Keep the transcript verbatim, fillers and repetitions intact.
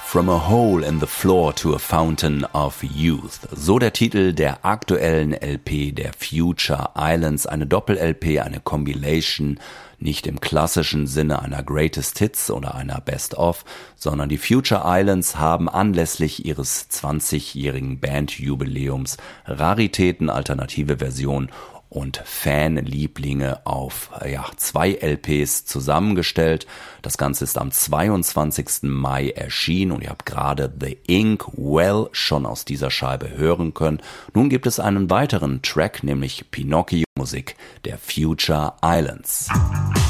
From a Hole in the Floor to a Fountain of Youth. So der Titel der aktuellen L P der Future Islands. Eine Doppel-L P, eine Compilation, nicht im klassischen Sinne einer Greatest Hits oder einer Best-of, sondern die Future Islands haben anlässlich ihres zwanzigjährigen Bandjubiläums Raritäten, alternative Versionen und Fanlieblinge auf ja, zwei L Ps zusammengestellt. Das Ganze ist am zweiundzwanzigsten Mai erschienen und ihr habt gerade The Ink Well schon aus dieser Scheibe hören können. Nun gibt es einen weiteren Track, nämlich Pinocchio, Musik der Future Islands.